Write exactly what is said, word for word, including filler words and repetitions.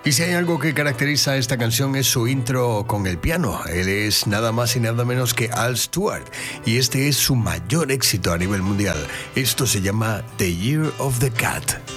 Y si hay algo que caracteriza a esta canción es su intro con el piano. Él es nada más y nada menos que Al Stewart y este es su mayor éxito a nivel mundial. Esto se llama The Year of the Cat.